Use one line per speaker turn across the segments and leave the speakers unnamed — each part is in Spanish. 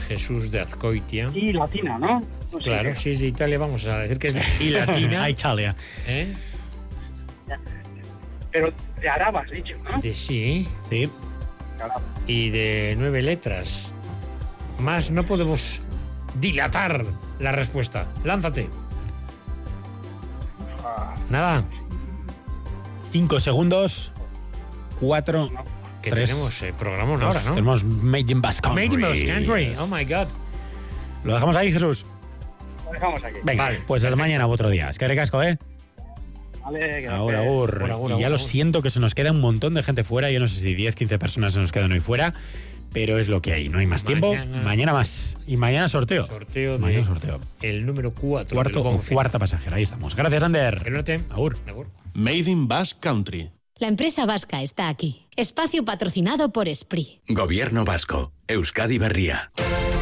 Jesús de Azcoitia.
Y latina, ¿no? Pues
claro, sí, es de Italia, vamos a decir que es y latina.
A Italia.
Pero de Araba has dicho, ¿no?
Sí.
Sí.
Y de 9 letras. Más no podemos dilatar la respuesta. Lánzate. Nada.
5 segundos. 4.
Que
3.
tenemos programa ahora, ¿no?
Tenemos Made in Basque Country.
Made in Basque Country. Oh my God.
¿Lo dejamos ahí, Jesús?
Lo dejamos aquí.
Venga,
Vale,
pues hasta mañana u otro día. Es que recasco, ¿eh?
Vale,
Agur, agur. Y ya lo siento que se nos queda un montón de gente fuera. Yo no sé si 10, 15 personas se nos quedan hoy fuera. Pero es lo que hay. No hay más tiempo. Mañana más. Y mañana sorteo. Mañana sorteo.
El número 4.
Cuarto o cuarta pasajera. Ahí estamos. Gracias, Ander.
El norte.
Agur.
Made in Basque Country.
La empresa vasca está aquí. Espacio patrocinado por Esprit.
Gobierno vasco. Euskadi Berria.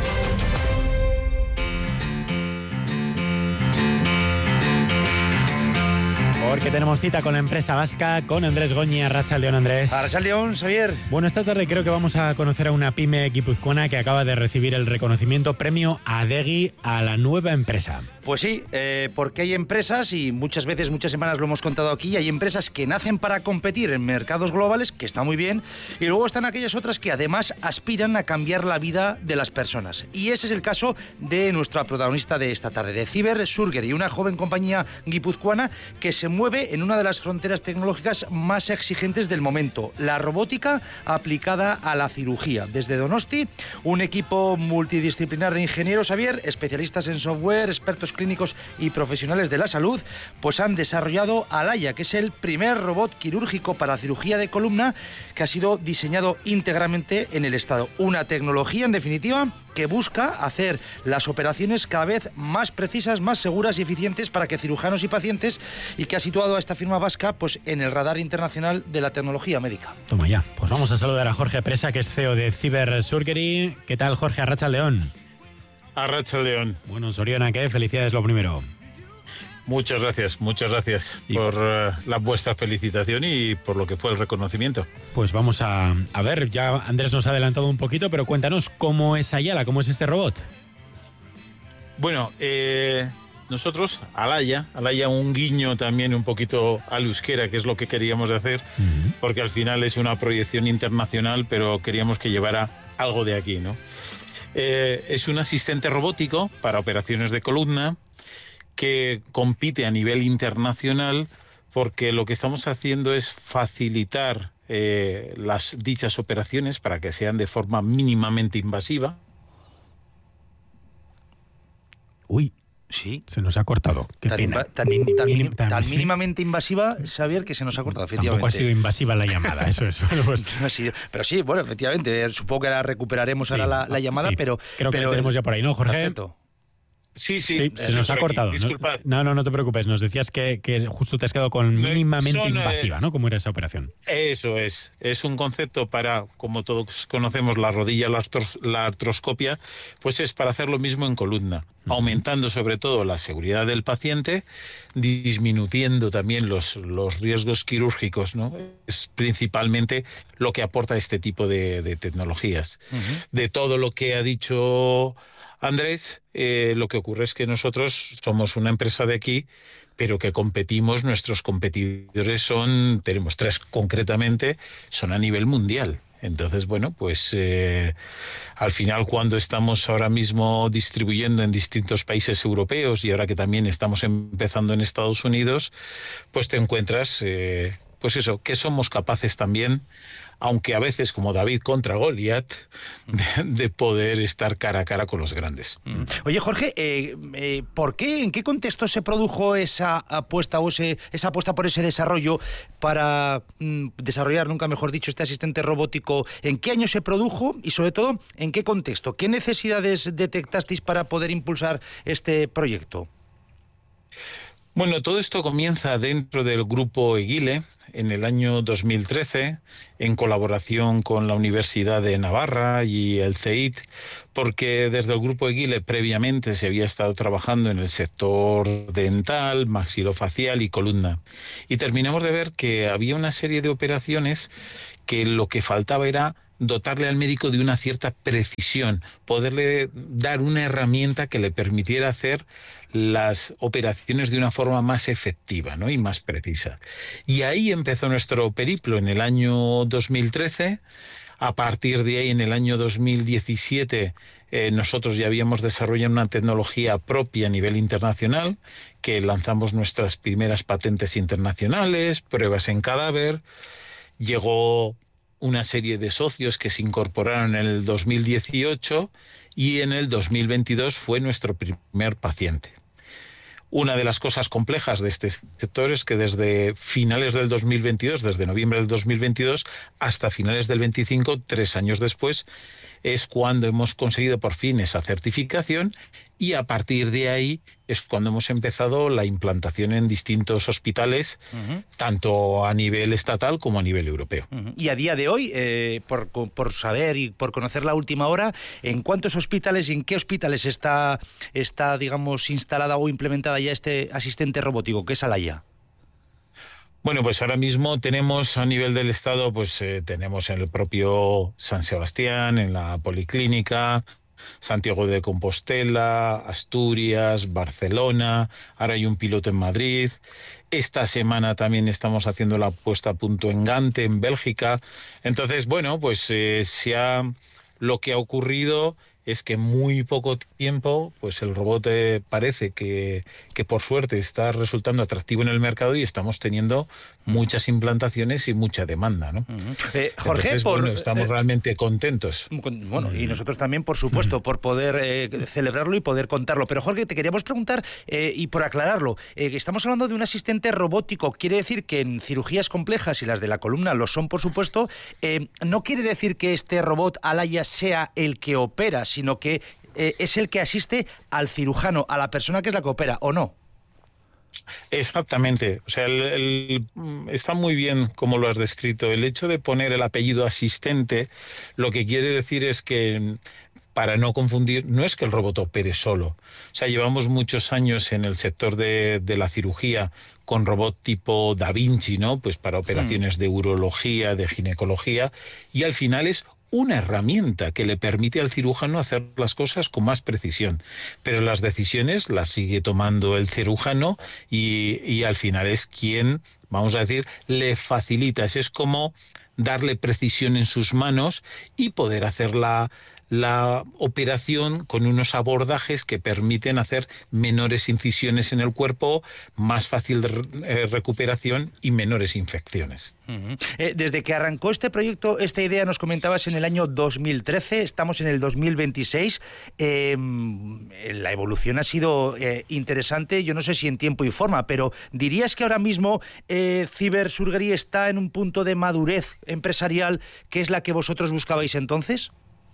Porque tenemos cita con la empresa vasca, con Andrés Goñi. Arratsaldeon, Andrés.
Arratsaldeon, Xavier.
Bueno, esta tarde creo que vamos a conocer a una pyme guipuzcoana que acaba de recibir el reconocimiento Premio Adegi a la nueva empresa.
Pues sí, porque hay empresas, y muchas veces, muchas semanas lo hemos contado aquí, hay empresas que nacen para competir en mercados globales, que está muy bien, y luego están aquellas otras que además aspiran a cambiar la vida de las personas. Y ese es el caso de nuestra protagonista de esta tarde, de Cyber Surgery, una joven compañía guipuzcoana que se mueve en una de las fronteras tecnológicas más exigentes del momento, la robótica aplicada a la cirugía. Desde Donosti, un equipo multidisciplinar de ingenieros, Xavier, especialistas en software, expertos clínicos y profesionales de la salud, pues han desarrollado Alaya, que es el primer robot quirúrgico para cirugía de columna que ha sido diseñado íntegramente en el Estado. Una tecnología, en definitiva, que busca hacer las operaciones cada vez más precisas, más seguras y eficientes para que cirujanos y pacientes, y que ha situado a esta firma vasca pues en el radar internacional de la tecnología médica.
Toma ya, pues vamos a saludar a Jorge Presa, que es CEO de Cyber Surgery. ¿Qué tal, Jorge? Arratsaldeon.
Arratsaldeon.
Bueno, Soriona, ¿qué? Felicidades lo primero.
Muchas gracias por la vuestra felicitación y por lo que fue el reconocimiento.
Pues vamos a ver, ya Andrés nos ha adelantado un poquito, pero cuéntanos cómo es Ayala, cómo es este robot.
Bueno, nosotros, Alaya, un guiño también un poquito al euskera, que es lo que queríamos hacer, porque al final es una proyección internacional, pero queríamos que llevara algo de aquí, ¿no? Es un asistente robótico para operaciones de columna que compite a nivel internacional, porque lo que estamos haciendo es facilitar las dichas operaciones para que sean de forma mínimamente invasiva.
Uy, sí.
Se nos ha cortado. Qué pena.
Tan mínimamente invasiva, Xavier, que se nos ha cortado, efectivamente.
Tampoco ha sido invasiva la llamada, eso es. Bueno, pues...
Pero sí, bueno, efectivamente, supongo que la recuperaremos ahora la llamada,
sí.
pero...
Creo que la tenemos ya por ahí, ¿no, Jorge?
Perfecto.
Sí,
se nos ha cortado.
Disculpad.
No te preocupes. Nos decías que justo te has quedado con mínimamente invasiva, ¿no? ¿Cómo era esa operación?
Eso es. Es un concepto para, como todos conocemos, la rodilla, la artroscopia, pues es para hacer lo mismo en columna, aumentando sobre todo la seguridad del paciente, disminuyendo también los riesgos quirúrgicos, ¿no? Es principalmente lo que aporta este tipo de tecnologías. De todo lo que ha dicho Andrés, lo que ocurre es que nosotros somos una empresa de aquí, pero que competimos, nuestros competidores tenemos 3 concretamente, son a nivel mundial. Entonces, bueno, pues al final, cuando estamos ahora mismo distribuyendo en distintos países europeos y ahora que también estamos empezando en Estados Unidos, pues te encuentras, pues eso, que somos capaces también, aunque a veces como David contra Goliat, de poder estar cara a cara con los grandes.
Oye, Jorge, ¿por qué, en qué contexto se produjo esa apuesta esa apuesta por ese desarrollo para desarrollar, nunca mejor dicho, este asistente robótico? ¿En qué año se produjo y, sobre todo, en qué contexto? ¿Qué necesidades detectasteis para poder impulsar este proyecto?
Bueno, todo esto comienza dentro del grupo Egile en el año 2013, en colaboración con la Universidad de Navarra y el CEIT, porque desde el grupo Egile previamente se había estado trabajando en el sector dental, maxilofacial y columna. Y terminamos de ver que había una serie de operaciones que lo que faltaba era dotarle al médico de una cierta precisión, poderle dar una herramienta que le permitiera hacer las operaciones de una forma más efectiva, ¿no? Y más precisa. Y ahí empezó nuestro periplo en el año 2013. A partir de ahí, en el año 2017, nosotros ya habíamos desarrollado una tecnología propia a nivel internacional, que lanzamos nuestras primeras patentes internacionales, pruebas en cadáver. Llegó una serie de socios que se incorporaron en el 2018 y en el 2022 fue nuestro primer paciente. Una de las cosas complejas de este sector es que desde finales del 2022, desde noviembre del 2022 hasta finales del 25, 3 años después, es cuando hemos conseguido por fin esa certificación, y a partir de ahí es cuando hemos empezado la implantación en distintos hospitales, tanto a nivel estatal como a nivel europeo.
Y a día de hoy, por saber y por conocer la última hora, ¿en cuántos hospitales y en qué hospitales está digamos, instalada o implementada ya este asistente robótico, que es Alaya?
Bueno, pues ahora mismo tenemos a nivel del Estado, pues tenemos en el propio San Sebastián, en la Policlínica, Santiago de Compostela, Asturias, Barcelona, ahora hay un piloto en Madrid. Esta semana también estamos haciendo la puesta a punto en Gante, en Bélgica. Entonces, bueno, pues lo que ha ocurrido es que en muy poco tiempo, pues el robot parece que por suerte está resultando atractivo en el mercado y estamos teniendo muchas implantaciones y mucha demanda, ¿no?
Jorge,
entonces, bueno, estamos realmente contentos.
Bueno, y nosotros también, por supuesto, por poder celebrarlo y poder contarlo. Pero Jorge, te queríamos preguntar, y por aclararlo, estamos hablando de un asistente robótico. Quiere decir que en cirugías complejas, y las de la columna lo son, por supuesto, no quiere decir que este robot Alaya sea el que opera, sino que es el que asiste al cirujano, a la persona que es la que opera, ¿o no?
Exactamente, o sea, está muy bien como lo has descrito. El hecho de poner el apellido asistente, lo que quiere decir es que, para no confundir, no es que el robot opere solo. O sea, llevamos muchos años en el sector de la cirugía con robot tipo Da Vinci, ¿no? Pues para operaciones de urología, de ginecología, y al final es una herramienta que le permite al cirujano hacer las cosas con más precisión, pero las decisiones las sigue tomando el cirujano y al final es quien, vamos a decir, le facilita. Es como darle precisión en sus manos y poder hacer la operación con unos abordajes que permiten hacer menores incisiones en el cuerpo, más fácil de recuperación y menores infecciones.
Desde que arrancó este proyecto, esta idea, nos comentabas, en el año 2013, estamos en el 2026, la evolución ha sido interesante, yo no sé si en tiempo y forma, pero ¿dirías que ahora mismo Cybersurgery está en un punto de madurez empresarial que es la que vosotros buscabais entonces?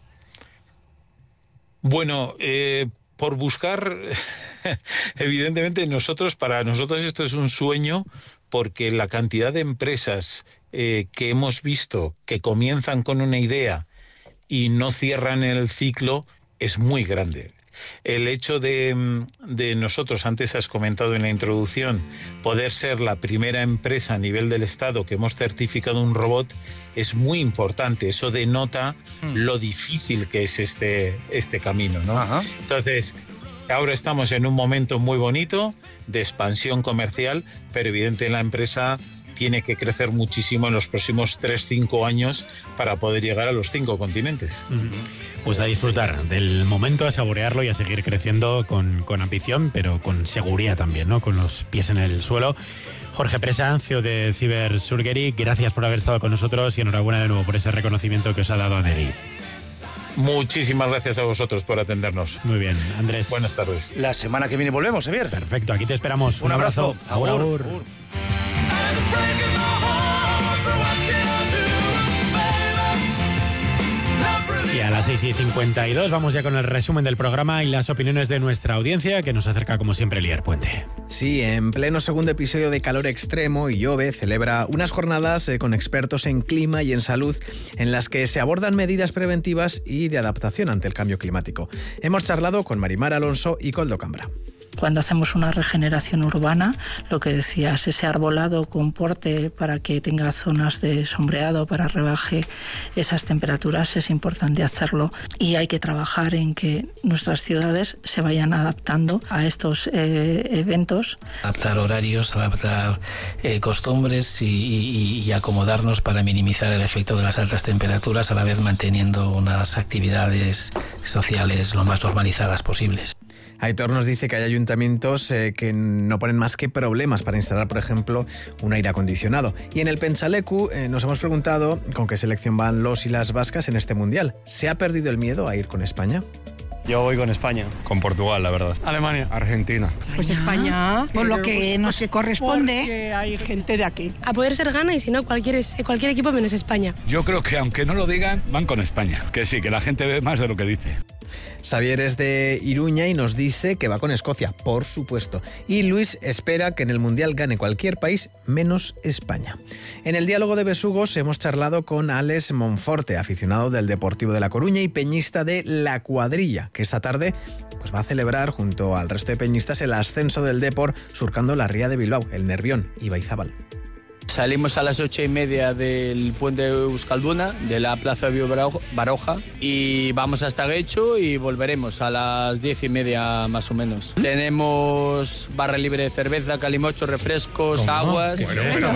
Bueno, por buscar, evidentemente para nosotros esto es un sueño, porque la cantidad de empresas que hemos visto que comienzan con una idea y no cierran el ciclo es muy grande. El hecho de nosotros, antes has comentado en la introducción, poder ser la primera empresa a nivel del Estado que hemos certificado un robot es muy importante. Eso denota lo difícil que es este camino, ¿no? Ajá. Entonces, ahora estamos en un momento muy bonito de expansión comercial, pero evidentemente la empresa tiene que crecer muchísimo en los próximos 3-5 años para poder llegar a los 5 continentes.
Pues a disfrutar del momento, a saborearlo y a seguir creciendo con ambición, pero con seguridad también, ¿no? Con los pies en el suelo. Jorge Presa, CEO de Cybersurgery, gracias por haber estado con nosotros y enhorabuena de nuevo por ese reconocimiento que os ha dado ADEGI.
Muchísimas gracias a vosotros por atendernos.
Muy bien, Andrés.
Buenas tardes.
La semana que viene volvemos, Javier.
Perfecto, aquí te esperamos.
Un abrazo.
Agur, agur.
Agur.
Y a las 6:52 vamos ya con el resumen del programa y las opiniones de nuestra audiencia, que nos acerca como siempre Lier Puente.
Sí, en pleno segundo episodio de Calor Extremo, IOVE celebra unas jornadas con expertos en clima y en salud en las que se abordan medidas preventivas y de adaptación ante el cambio climático. Hemos charlado con Marimar Alonso y Koldo Cambra.
Cuando hacemos una regeneración urbana, lo que decías, ese arbolado con porte para que tenga zonas de sombreado, para rebaje esas temperaturas, es importante hacerlo, y hay que trabajar en que nuestras ciudades se vayan adaptando a estos eventos.
Adaptar horarios, adaptar costumbres y acomodarnos para minimizar el efecto de las altas temperaturas, a la vez manteniendo unas actividades sociales lo más normalizadas posibles.
Aitor nos dice que hay ayuntamientos que no ponen más que problemas para instalar, por ejemplo, un aire acondicionado. Y en el Pentsaleku nos hemos preguntado con qué selección van los y las vascas en este mundial. ¿Se ha perdido el miedo a ir con España?
Yo voy con España.
Con Portugal, la verdad.
Alemania.
Argentina.
Pues España, por lo que nos corresponde. Porque hay gente de aquí.
A poder ser gana y si no, cualquier equipo menos España.
Yo creo que aunque no lo digan, van con España. Que sí, que la gente ve más de lo que dice.
Xavier es de Iruña y nos dice que va con Escocia, por supuesto. Y Luis espera que en el Mundial gane cualquier país menos España. En el diálogo de besugos hemos charlado con Alex Monforte, aficionado del Deportivo de La Coruña y peñista de La Cuadrilla, que esta tarde va a celebrar junto al resto de peñistas el ascenso del Depor surcando la ría de Bilbao, el Nervión y Baizábal.
Salimos a las 8:30 del puente Euskalduna, de la plaza de Baroja, y vamos hasta Guecho y volveremos a las 10:30 más o menos. Tenemos barra libre de cerveza, calimocho, refrescos, aguas.
Bueno.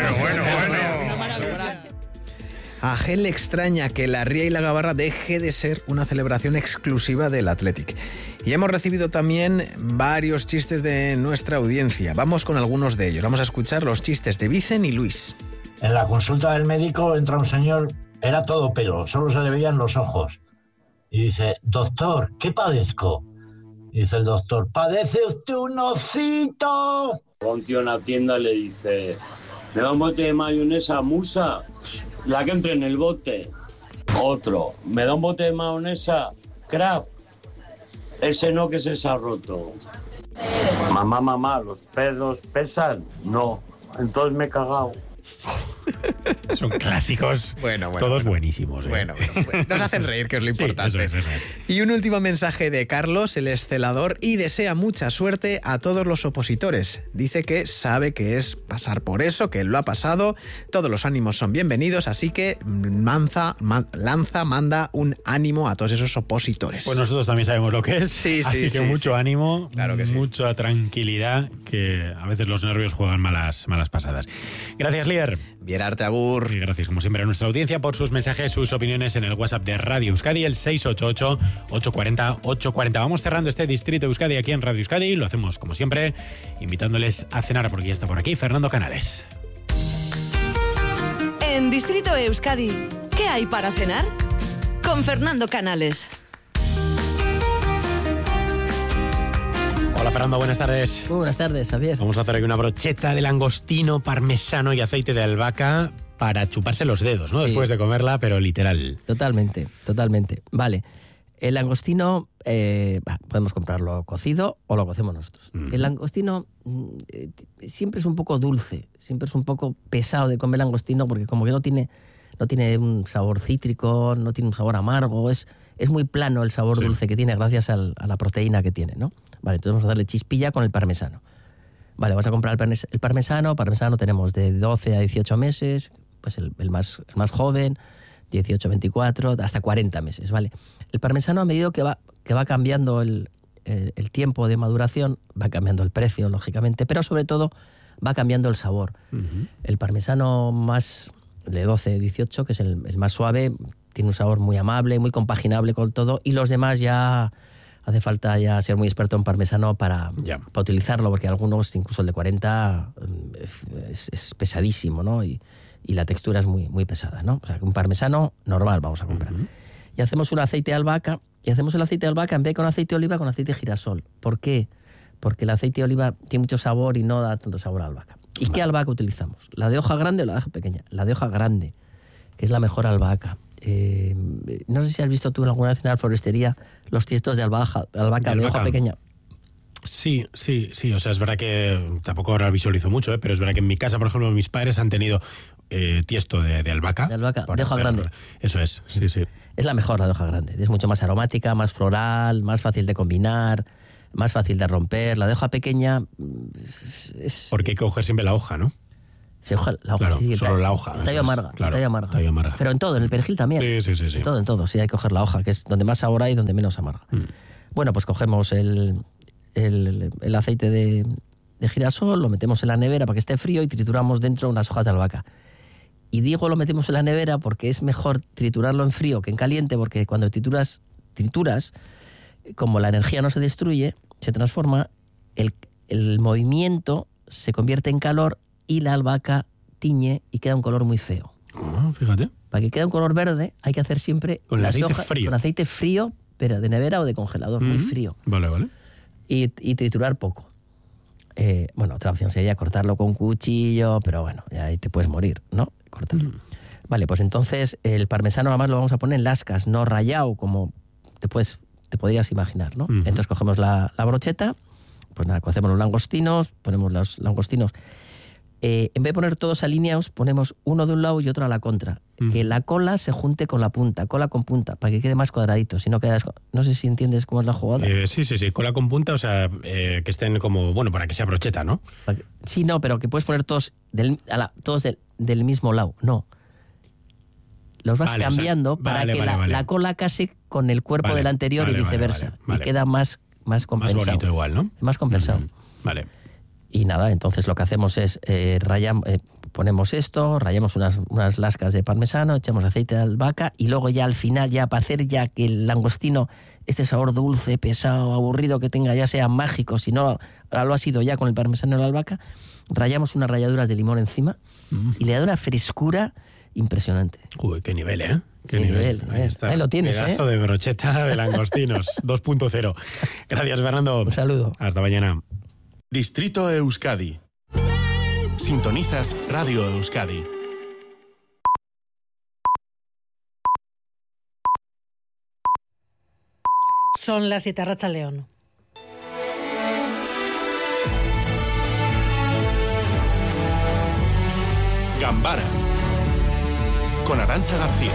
A Gel le extraña que la ría y la Gabarra deje de ser una celebración exclusiva del Athletic. Y hemos recibido también varios chistes de nuestra audiencia. Vamos con algunos de ellos. Vamos a escuchar los chistes de Vicen y Luis.
En la consulta del médico entra un señor, era todo pelo, solo se le veían los ojos. Y dice, doctor, ¿qué padezco? Y dice el doctor, ¿padece usted un osito?
Un tío en la tienda le dice, ¿me da un bote de mayonesa Musa? La que entre en el bote. Otro, ¿me da un bote de mayonesa Kraft? Ese no, que se ha roto. Mamá, ¿los pedos pesan? No, entonces me he cagado.
Son clásicos, todos buenísimos.
Bueno, nos hacen reír, que es lo importante.
Sí, eso es.
Y un último mensaje de Carlos, el escelador, y desea mucha suerte a todos los opositores. Dice que sabe que es pasar por eso, que él lo ha pasado, todos los ánimos son bienvenidos, así que manda un ánimo a todos esos opositores.
Pues nosotros también sabemos lo que es, así que mucho ánimo,
claro que
mucha tranquilidad, que a veces los nervios juegan malas pasadas. Gracias, líder.
Bierarte, agur.
Y gracias, como siempre, a nuestra audiencia por sus mensajes, sus opiniones en el WhatsApp de Radio Euskadi, el 688-840-840. Vamos cerrando este Distrito Euskadi aquí en Radio Euskadi. Lo hacemos, como siempre, invitándoles a cenar, porque ya está por aquí Fernando Canales.
En Distrito Euskadi, ¿qué hay para cenar? Con Fernando Canales.
Hola Fernando, buenas tardes.
Muy buenas tardes, Javier.
Vamos a hacer aquí una brocheta de langostino, parmesano y aceite de albahaca para chuparse los dedos, ¿no? Sí. Después de comerla, pero literal.
Totalmente. Vale, el langostino podemos comprarlo cocido o lo cocemos nosotros. El langostino siempre es un poco dulce, siempre es un poco pesado de comer langostino porque como que no tiene un sabor cítrico, no tiene un sabor amargo, es muy plano el sabor dulce que tiene gracias a la proteína que tiene, ¿no? Vale, entonces vamos a darle chispilla con el parmesano. Vale, vamos a comprar el parmesano. Parmesano tenemos de 12 a 18 meses, pues el más joven, 18 a 24, hasta 40 meses, ¿vale? El parmesano, a medida que va cambiando el tiempo de maduración, va cambiando el precio, lógicamente, pero sobre todo va cambiando el sabor. Uh-huh. El parmesano más de 12 a 18, que es el más suave, tiene un sabor muy amable, muy compaginable con todo, y los demás ya hace falta ya ser muy experto en parmesano para utilizarlo, porque algunos, incluso el de 40, es pesadísimo, ¿no? Y la textura es muy, muy pesada, ¿no? O sea, que un parmesano normal vamos a comprar. Uh-huh. Y hacemos un aceite de albahaca, en vez de con aceite de oliva, con aceite de girasol. ¿Por qué? Porque el aceite de oliva tiene mucho sabor y no da tanto sabor a albahaca. ¿Y qué albahaca utilizamos? ¿La de hoja grande o la de hoja pequeña? La de hoja grande, que es la mejor albahaca. No sé si has visto tú alguna vez en la floristería los tiestos de albahaca de hoja pequeña.
Sí, o sea, es verdad que tampoco ahora visualizo mucho, pero es verdad que en mi casa, por ejemplo, mis padres han tenido tiesto de albahaca.
De albahaca, de hoja grande.
Eso es, sí.
Es la mejor, la de hoja grande. Es mucho más aromática, más floral, más fácil de combinar. más fácil de romper. La de hoja pequeña es...
Porque hay que coger siempre la hoja, ¿no?
Se hoja la hoja,
claro,
sí,
solo la hoja.
La tallo amarga,
claro,
la tallo amarga. Pero en todo, en el perejil también.
Sí.
En todo, sí hay que coger la hoja, que es donde más sabor hay y donde menos amarga. Bueno, pues cogemos el aceite de girasol, lo metemos en la nevera para que esté frío y trituramos dentro unas hojas de albahaca. Y digo lo metemos en la nevera porque es mejor triturarlo en frío que en caliente, porque cuando trituras, como la energía no se destruye, se transforma, el movimiento se convierte en calor y la albahaca tiñe y queda un color muy feo.
Fíjate.
Para que quede un color verde hay que hacer siempre
con aceite frío.
Con aceite frío, pero de nevera o de congelador, muy frío.
Vale.
Y triturar poco. Bueno, otra opción sería cortarlo con cuchillo, pero bueno, ya ahí te puedes morir, ¿no? Cortarlo. Vale, pues entonces el parmesano además lo vamos a poner en lascas, no rallado, como te podrías imaginar, ¿no? Entonces cogemos la brocheta, pues nada, cocemos los langostinos, ponemos los langostinos. En vez de poner todos alineados, ponemos uno de un lado y otro a la contra. Que la cola se junte con la punta, cola con punta, para que quede más cuadradito. Si no quedas... No sé si entiendes cómo es la jugada.
Sí, cola con punta, o sea, que estén como, bueno, para que sea brocheta, ¿no?
Sí, no, pero que puedes poner todos del mismo lado. No. Los vas cambiando para que la cola case con el cuerpo del anterior y viceversa. Y queda más compensado.
Más bonito igual, ¿no?
Más compensado.
Vale.
Y nada, entonces lo que hacemos es ponemos esto, rallamos unas lascas de parmesano, echamos aceite de albahaca y luego ya al final, ya para hacer ya que el langostino, este sabor dulce, pesado, aburrido que tenga, ya sea mágico, si no, ahora lo ha sido ya con el parmesano y la albahaca, rallamos unas ralladuras de limón encima y le da una frescura impresionante.
Uy, qué nivel, ¿eh?
Qué nivel.
Ahí está.
Ahí lo tienes,
pedazo de brocheta de langostinos 2.0. Gracias, Fernando.
Un saludo.
Hasta mañana.
Distrito Euskadi. Sintonizas Radio Euskadi.
Son las 7, Arratsaldeon.
Gambara con Arantxa García.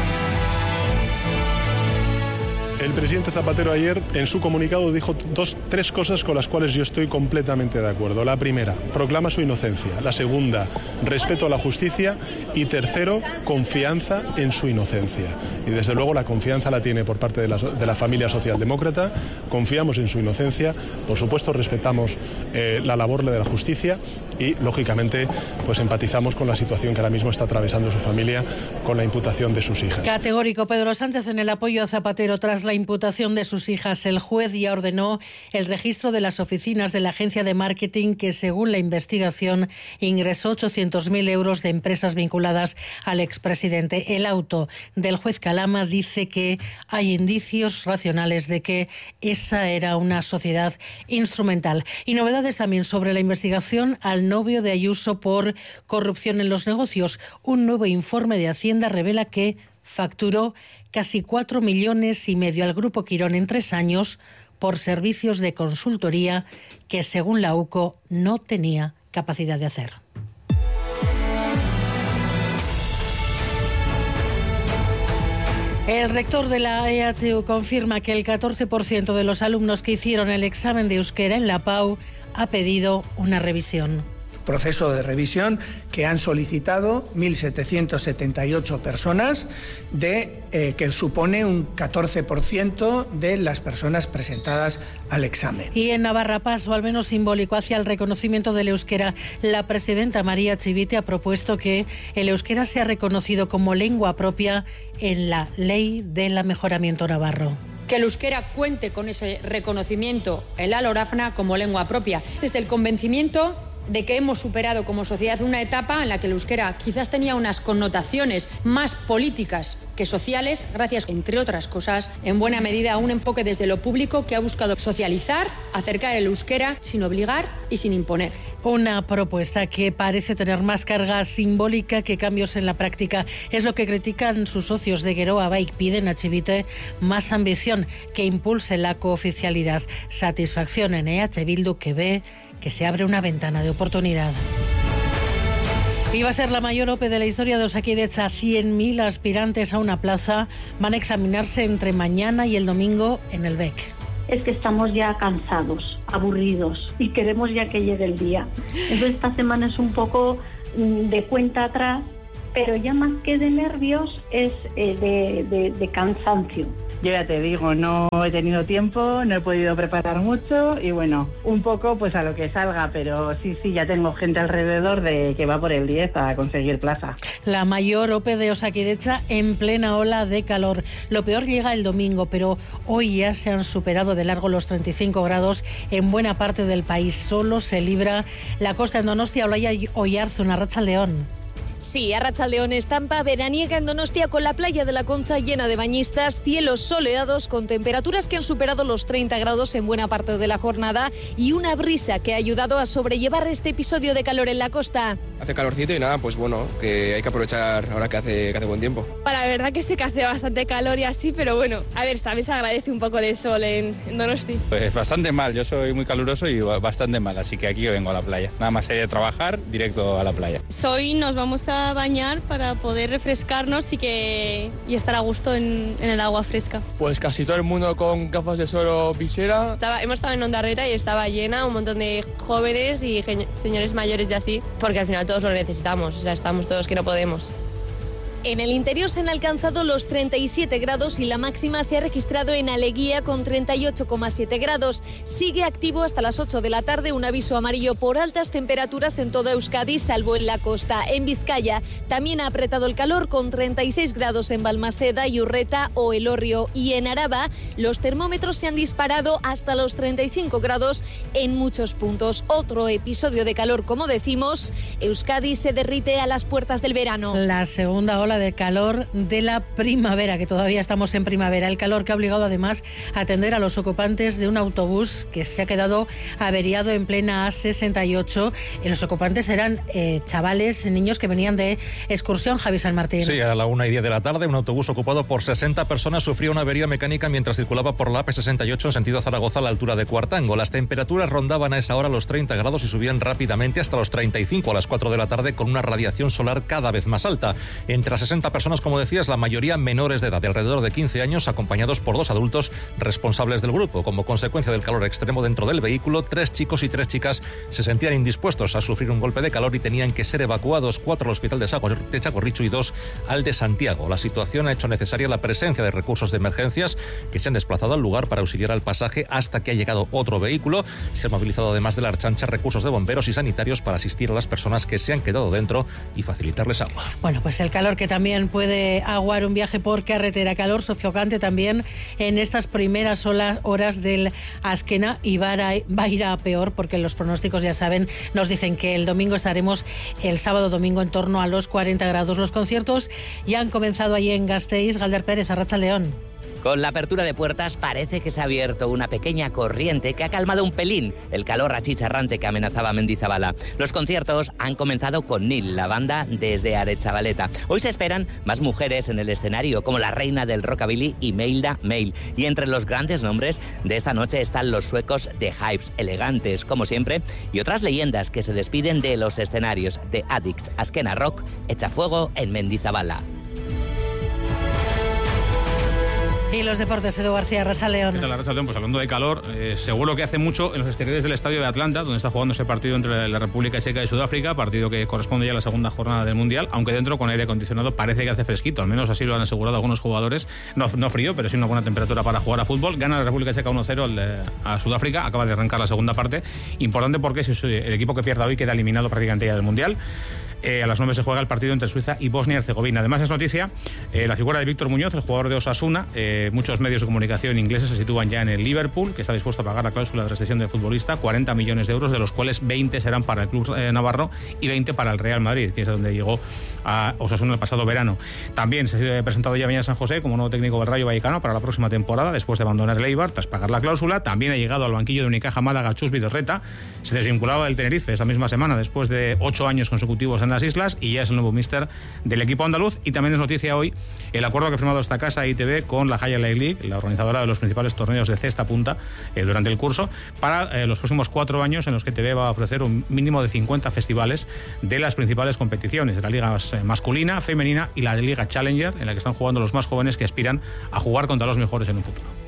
El presidente Zapatero ayer en su comunicado dijo tres cosas con las cuales yo estoy completamente de acuerdo. La primera, proclama su inocencia. La segunda, respeto a la justicia. Y tercero, confianza en su inocencia. Y desde luego la confianza la tiene por parte de la familia socialdemócrata. Confiamos en su inocencia. Por supuesto respetamos la labor de la justicia y lógicamente pues empatizamos con la situación que ahora mismo está atravesando su familia con la imputación de sus hijas.
Categórico Pedro Sánchez en el apoyo a Zapatero tras la imputación de sus hijas. El juez ya ordenó el registro de las oficinas de la agencia de marketing que, según la investigación, ingresó 800.000 euros de empresas vinculadas al expresidente. El auto del juez Calama dice que hay indicios racionales de que esa era una sociedad instrumental. Y novedades también sobre la investigación al novio de Ayuso por corrupción en los negocios. Un nuevo informe de Hacienda revela que facturó casi 4,5 millones al Grupo Quirón en 3 años por servicios de consultoría que, según la UCO, no tenía capacidad de hacer. El rector de la EHU confirma que el 14% de los alumnos que hicieron el examen de euskera en la PAU ha pedido una revisión.
Proceso de revisión que han solicitado 1.778 personas, que supone un 14% de las personas presentadas al examen.
Y en Navarra, paso al menos simbólico hacia el reconocimiento del euskera. La presidenta María Chivite ha propuesto que el euskera sea reconocido como lengua propia en la Ley del Mejoramiento Navarro.
Que el euskera cuente con ese reconocimiento en la LORAFNA como lengua propia. Desde el convencimiento de que hemos superado como sociedad una etapa en la que el euskera quizás tenía unas connotaciones más políticas que sociales, gracias, entre otras cosas, en buena medida a un enfoque desde lo público que ha buscado socializar, acercar el euskera sin obligar y sin imponer.
Una propuesta que parece tener más carga simbólica que cambios en la práctica. Es lo que critican sus socios de Geroa Bike. Piden a Chivite más ambición, que impulse la cooficialidad. Satisfacción en EH Bildu, que ve que se abre una ventana de oportunidad. Iba a ser la mayor OPE de la historia de Osakidetza. 100.000 aspirantes a una plaza van a examinarse entre mañana y el domingo en el BEC.
es que estamos ya cansados, aburridos y queremos ya que llegue el día. Entonces esta semana es un poco de cuenta atrás, pero ya más que de nervios es de cansancio.
Yo ya te digo, no he tenido tiempo, no he podido preparar mucho y bueno, un poco pues a lo que salga, pero sí, ya tengo gente alrededor de que va por el 10 a conseguir plaza.
La mayor OPE de Osakidetza en plena ola de calor. Lo peor llega el domingo, pero hoy ya se han superado de largo los 35 grados en buena parte del país. Solo se libra la costa en Donostia, Olaya y Oyarzun, Arratsaldeon.
Sí, Arratsaldeon, estampa veraniega en Donostia con la playa de la Concha llena de bañistas, cielos soleados con temperaturas que han superado los 30 grados en buena parte de la jornada y una brisa que ha ayudado a sobrellevar este episodio de calor en la costa.
Hace calorcito y nada, pues bueno, que hay que aprovechar ahora que hace buen tiempo.
La verdad que sí que hace bastante calor y así, pero bueno, a ver, también se agradece un poco de sol en Donosti.
Pues bastante mal, yo soy muy caluroso y bastante mal, así que aquí vengo a la playa. Nada más hay de trabajar, directo a la playa.
Hoy nos vamos a bañar para poder refrescarnos y estar a gusto en el agua fresca.
Pues casi todo el mundo con gafas de sol o visera.
Hemos estado en Ondarreta y estaba llena, un montón de jóvenes y señores mayores y así, porque al final todos lo necesitamos, o sea, estamos todos que no podemos.
En el interior se han alcanzado los 37 grados y la máxima se ha registrado en Aleguía con 38,7 grados. Sigue activo hasta las 8 de la tarde un aviso amarillo por altas temperaturas en toda Euskadi, salvo en la costa. En Vizcaya también ha apretado el calor con 36 grados en Balmaseda, Iurreta o Elorrio. Y en Araba los termómetros se han disparado hasta los 35 grados en muchos puntos. Otro episodio de calor, como decimos, Euskadi se derrite a las puertas del verano.
La segunda ola de calor de la primavera, que todavía estamos en primavera. El calor que ha obligado además a atender a los ocupantes de un autobús que se ha quedado averiado en plena A68. Y los ocupantes eran chavales, niños que venían de excursión, Javi San Martín.
Sí, a la 1:10 de la tarde, un autobús ocupado por 60 personas sufrió una avería mecánica mientras circulaba por la AP68 en sentido Zaragoza a la altura de Cuartango. Las temperaturas rondaban a esa hora los 30 grados y subían rápidamente hasta los 35 a las 4 de la tarde con una radiación solar cada vez más alta. Entre las 60 personas, como decías, la mayoría menores de edad, de alrededor de 15 años, acompañados por 2 adultos responsables del grupo. Como consecuencia del calor extremo dentro del vehículo, 3 chicos y 3 chicas se sentían indispuestos a sufrir un golpe de calor y tenían que ser evacuados, 4 al hospital de Txagorritxu y 2 al de Santiago. La situación ha hecho necesaria la presencia de recursos de emergencias que se han desplazado al lugar para auxiliar al pasaje hasta que ha llegado otro vehículo. Se han movilizado además de la Ertzaintza recursos de bomberos y sanitarios para asistir a las personas que se han quedado dentro y facilitarles agua.
Bueno, pues el calor que también puede aguar un viaje por carretera, calor sofocante también en estas primeras horas del Azkena y va a ir a peor porque los pronósticos, ya saben, nos dicen que el domingo estaremos, el sábado domingo, en torno a los 40 grados. Los conciertos ya han comenzado allí en Gasteiz. Galder Pérez, Arratsaldeon.
Con la apertura de puertas parece que se ha abierto una pequeña corriente que ha calmado un pelín el calor achicharrante que amenazaba Mendizabala. Los conciertos han comenzado con Nil, la banda desde Aretxabaleta. Hoy se esperan más mujeres en el escenario, como la reina del rockabilly Imelda Meil. Y entre los grandes nombres de esta noche están los suecos The Hypes, elegantes como siempre, y otras leyendas que se despiden de los escenarios de Addicts, Azkena Rock, Echa Fuego en Mendizabala.
Y los deportes, Edu García, Arratsaldeon.
¿Qué tal, Arratsaldeon? Pues hablando de calor, seguro que hace mucho en los exteriores del estadio de Atlanta, donde está jugando ese partido entre la República Checa y Sudáfrica, partido que corresponde ya a la segunda jornada del Mundial, aunque dentro con aire acondicionado parece que hace fresquito, al menos así lo han asegurado algunos jugadores. No frío, pero sí una buena temperatura para jugar a fútbol. Gana la República Checa 1-0 a Sudáfrica, acaba de arrancar la segunda parte. Importante porque si el equipo que pierda hoy queda eliminado prácticamente ya del Mundial. A las 9 se juega el partido entre Suiza y Bosnia y Herzegovina. Además es noticia la figura de Víctor Muñoz, el jugador de Osasuna. Muchos medios de comunicación ingleses se sitúan ya en el Liverpool, que está dispuesto a pagar la cláusula de rescisión del futbolista, 40 millones de euros, de los cuales 20 serán para el club navarro y 20 para el Real Madrid, que es donde llegó a Osasuna el pasado verano. También se ha presentado ya Beñat San José como nuevo técnico del Rayo Vallecano para la próxima temporada, después de abandonar el Eibar tras pagar la cláusula. También ha llegado al banquillo de Unicaja Málaga Chus Vidorreta. Se desvinculaba del Tenerife esa misma semana después de 8 años consecutivos en las islas y ya es el nuevo míster del equipo andaluz. Y también es noticia hoy el acuerdo que ha firmado esta casa ITV con la Highlight League, la organizadora de los principales torneos de cesta punta durante el curso, para los próximos 4 años en los que ITV va a ofrecer un mínimo de 50 festivales de las principales competiciones, de la liga masculina, femenina y la de Liga Challenger, en la que están jugando los más jóvenes que aspiran a jugar contra los mejores en un futuro.